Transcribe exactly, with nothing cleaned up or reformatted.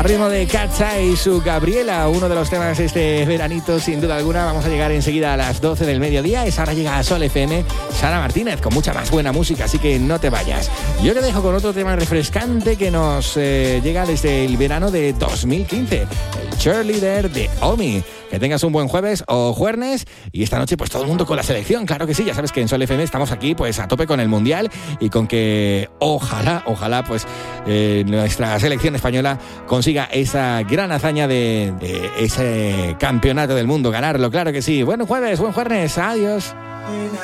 Ritmo de Katza y su Gabriela, uno de los temas de este veranito, sin duda alguna. Vamos a llegar enseguida a las doce del mediodía. Esa hora llega a Sol F M, Sara Martínez, con mucha más buena música, así que no te vayas. Yo te dejo con otro tema refrescante que nos eh, llega desde el verano de dos mil quince, el Cheerleader de Omi. Que tengas un buen jueves o jueves, y esta noche pues todo el mundo con la selección, claro que sí. Ya sabes que en Sol F M estamos aquí pues a tope con el Mundial y con que ojalá, ojalá pues eh, nuestra selección española consiga esa gran hazaña de, de ese campeonato del mundo, ganarlo, claro que sí. Buen jueves, buen jueves, adiós.